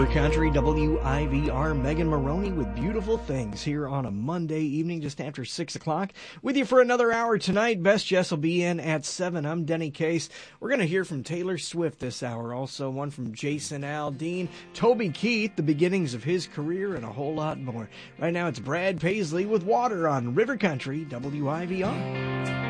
River Country, WIVR, Megan Maroney with Beautiful Things here on a Monday evening just after 6 o'clock. With you for another hour tonight. Best Jess will be in at 7. I'm Denny Case. We're going to hear from Taylor Swift this hour. Also one from Jason Aldean, Toby Keith, the beginnings of his career, and a whole lot more. Right now it's Brad Paisley with Water on River Country, WIVR.